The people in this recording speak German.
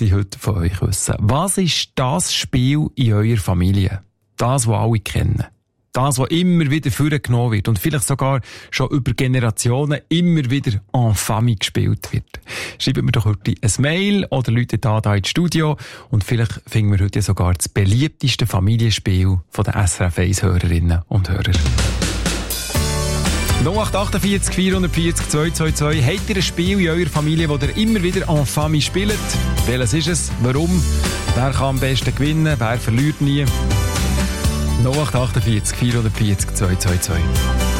würde ich heute von euch wissen. Was ist das Spiel in eurer Familie? Das, was alle kennen. Das, was immer wieder vorgenommen wird und vielleicht sogar schon über Generationen immer wieder en famille gespielt wird. Schreibt mir doch heute ein Mail oder Leute da ins Studio und vielleicht finden wir heute sogar das beliebteste Familienspiel von den SRF 1-Hörerinnen und Hörer. 0848 440 222. Habt ihr ein Spiel in eurer Familie, das ihr immer wieder en famille spielt? Welches ist es? Warum? Wer kann am besten gewinnen? Wer verliert nie? 0848 440 222.